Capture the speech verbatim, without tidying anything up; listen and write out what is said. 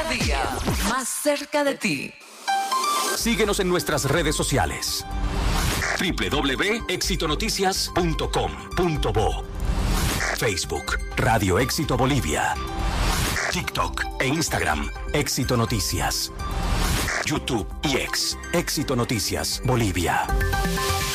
Cada día más cerca de ti. Síguenos en nuestras redes sociales. doble u doble u doble u punto éxito noticias punto com punto bo. Facebook, Radio Éxito Bolivia. TikTok e Instagram, Éxito Noticias. YouTube y X, Éxito Noticias Bolivia.